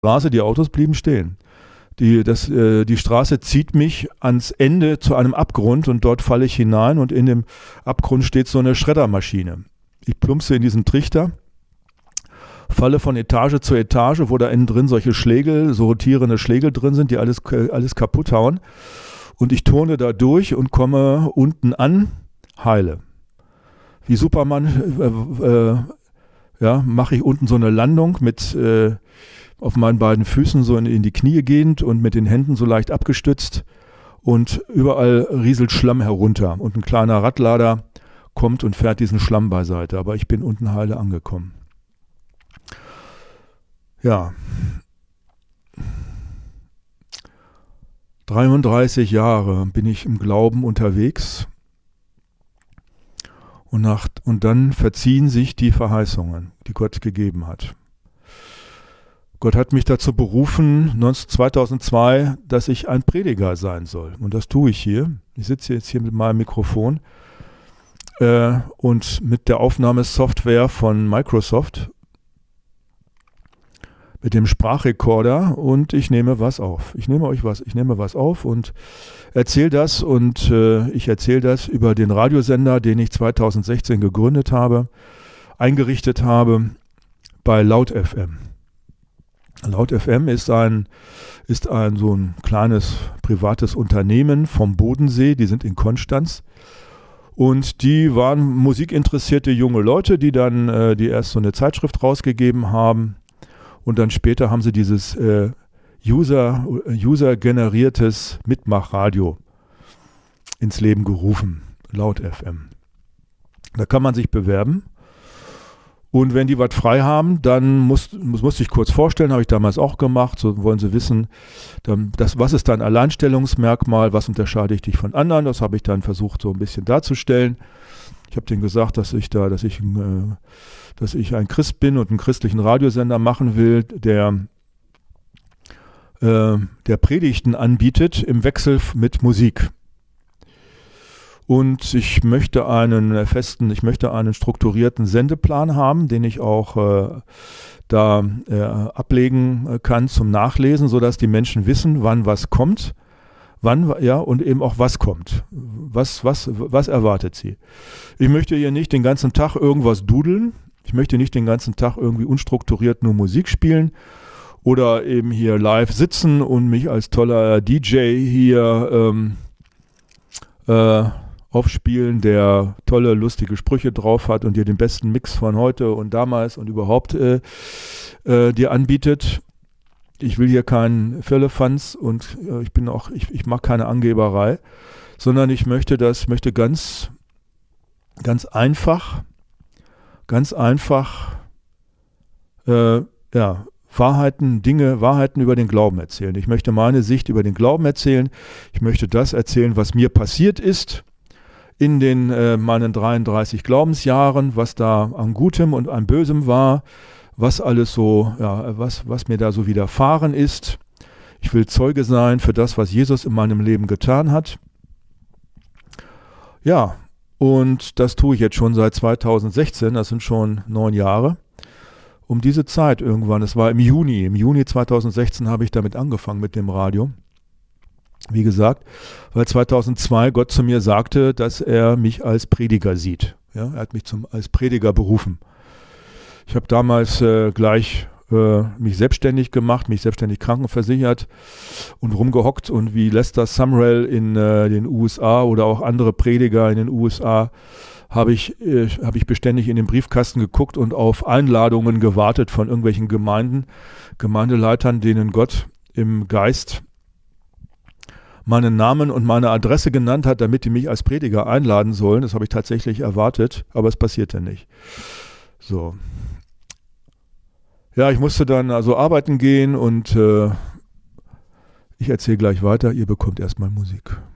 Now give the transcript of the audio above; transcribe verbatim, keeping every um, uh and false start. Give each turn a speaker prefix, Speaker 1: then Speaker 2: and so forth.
Speaker 1: Straße, die Autos blieben stehen. Die, das, äh, die Straße zieht mich ans Ende zu einem Abgrund und dort falle ich hinein und in dem Abgrund steht so eine Schreddermaschine. Ich plumpse in diesen Trichter, falle von Etage zu Etage, wo da innen drin solche Schlägel, so rotierende Schlägel drin sind, die alles, alles kaputt hauen. Und ich turne da durch und komme unten an, heile. Wie Superman äh, äh, ja, mache ich unten so eine Landung mit äh, auf meinen beiden Füßen so in, in die Knie gehend und mit den Händen so leicht abgestützt. Und überall rieselt Schlamm herunter. Und ein kleiner Radlader kommt und fährt diesen Schlamm beiseite. Aber ich bin unten heile angekommen. Ja. dreiunddreißig Jahre bin ich im Glauben unterwegs. Und, nach, und dann verziehen sich die Verheißungen, die Gott gegeben hat. Gott hat mich dazu berufen, zweitausendzwei, dass ich ein Prediger sein soll. Und das tue ich hier. Ich sitze jetzt hier mit meinem Mikrofon äh, und mit der Aufnahmesoftware von Microsoft, mit dem Sprachrekorder, und ich nehme was auf. Ich nehme euch was, ich nehme was auf und erzähle das und äh, ich erzähle das über den Radiosender, den ich zweitausendsechzehn gegründet habe, eingerichtet habe bei Laut F M. Laut F M ist ein, ist ein so ein kleines privates Unternehmen vom Bodensee, die sind in Konstanz. Und die waren musikinteressierte junge Leute, die dann, äh, die erst so eine Zeitschrift rausgegeben haben. Und dann später haben sie dieses äh, User, User-generiertes Mitmachradio ins Leben gerufen, Laut F M. Da kann man sich bewerben. Und wenn die was frei haben, dann muss, muss, muss ich kurz vorstellen, habe ich damals auch gemacht, so wollen sie wissen, dann, das, was ist dein Alleinstellungsmerkmal, was unterscheide ich dich von anderen, das habe ich dann versucht so ein bisschen darzustellen. Ich habe denen gesagt, dass ich da, dass ich, äh, dass ich ein Christ bin und einen christlichen Radiosender machen will, der, äh, der Predigten anbietet im Wechsel mit Musik. Und ich möchte einen festen, ich möchte einen strukturierten Sendeplan haben, den ich auch äh, da äh, ablegen kann zum Nachlesen, sodass die Menschen wissen, wann was kommt, wann, ja, und eben auch was kommt. Was, was, was erwartet sie? Ich möchte hier nicht den ganzen Tag irgendwas dudeln. Ich möchte nicht den ganzen Tag irgendwie unstrukturiert nur Musik spielen oder eben hier live sitzen und mich als toller D J hier ähm, äh, aufspielen, der tolle, lustige Sprüche drauf hat und dir den besten Mix von heute und damals und überhaupt äh, äh, dir anbietet. Ich will hier keinen Firlefanz und äh, ich bin auch, ich, ich mag keine Angeberei, sondern ich möchte das, möchte ganz, ganz einfach, ganz einfach, äh, ja, Wahrheiten, Dinge, Wahrheiten über den Glauben erzählen. Ich möchte meine Sicht über den Glauben erzählen. Ich möchte das erzählen, was mir passiert ist in den äh, meinen dreiunddreißig Glaubensjahren, was da an Gutem und an Bösem war, was alles so, ja, was, was mir da so widerfahren ist. Ich will Zeuge sein für das, was Jesus in meinem Leben getan hat. Ja, und das tue ich jetzt schon seit zweitausendsechzehn, das sind schon neun Jahre. Um diese Zeit irgendwann, es war im Juni, im Juni zweitausendsechzehn habe ich damit angefangen mit dem Radio. Wie gesagt, weil zweitausendzwei Gott zu mir sagte, dass er mich als Prediger sieht. Ja, er hat mich zum, als Prediger berufen. Ich habe damals äh, gleich äh, mich selbstständig gemacht, mich selbstständig krankenversichert und rumgehockt und wie Lester Sumrall in äh, den U S A oder auch andere Prediger in den U S A habe ich, äh, hab ich beständig in den Briefkasten geguckt und auf Einladungen gewartet von irgendwelchen Gemeinden, Gemeindeleitern, denen Gott im Geist meinen Namen und meine Adresse genannt hat, damit die mich als Prediger einladen sollen. Das habe ich tatsächlich erwartet, aber es passierte nicht. So. Ja, ich musste dann also arbeiten gehen und äh, ich erzähle gleich weiter. Ihr bekommt erstmal Musik.